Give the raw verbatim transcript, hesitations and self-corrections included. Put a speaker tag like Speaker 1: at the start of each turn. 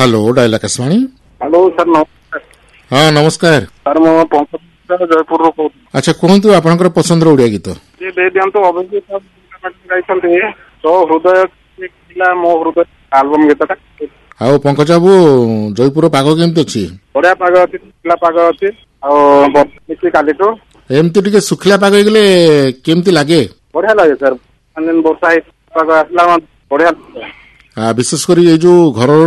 Speaker 1: Hello dial Akashvani.
Speaker 2: Hello sir नमस्कार।
Speaker 1: हाँ नमस्कार
Speaker 2: सर मो पंकज जयपुर रो।
Speaker 1: अच्छा कहतु आपनकर पसंद रो ओडिया गीत
Speaker 2: ये दे दियंतु अभिजीत गाइछन्ते तो हृदय पिला मो हृदय एल्बम गीतटा।
Speaker 1: आओ पंकज बाबू जयपुर पाग केमती अछि?
Speaker 2: बढ़िया पाग अछि, पिला पाग अछि आ बर्षा कालीठो
Speaker 1: एमती टिके सुखला पाग गले केमती लागे?
Speaker 2: बढ़िया लागे सर। दिन वर्षा पाग आसला बढ़िया।
Speaker 1: विशेष कर ये जो घर